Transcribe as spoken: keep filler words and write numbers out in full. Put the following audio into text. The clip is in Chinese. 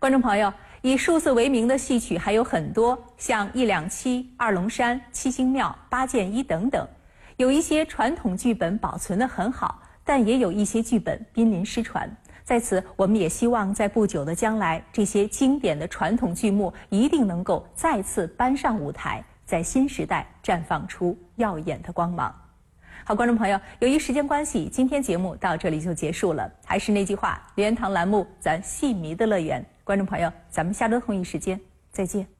观众朋友，以数字为名的戏曲还有很多，像一两七、二龙山、七星庙、八剑一等等。有一些传统剧本保存得很好，但也有一些剧本濒临失传。在此，我们也希望在不久的将来，这些经典的传统剧目一定能够再次搬上舞台，在新时代绽放出耀眼的光芒。好，观众朋友，由于时间关系，今天节目到这里就结束了。还是那句话，莲堂栏目，咱戏迷的乐园。观众朋友，咱们下周同一时间再见。